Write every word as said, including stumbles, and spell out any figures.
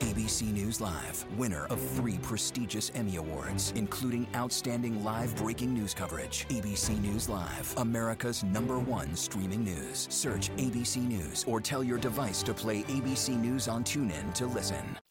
A B C News Live, winner of three prestigious Emmy Awards, including Outstanding Live Breaking News Coverage. A B C News Live, America's number one streaming news. Search A B C News or tell your device to play A B C News on TuneIn to listen.